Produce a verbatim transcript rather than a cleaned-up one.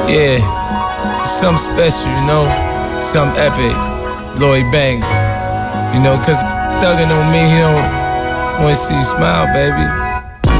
Yeah, something special, you know, something epic. Lloyd Banks, you know, cause thugging on me, he don't wanna see you smile, baby.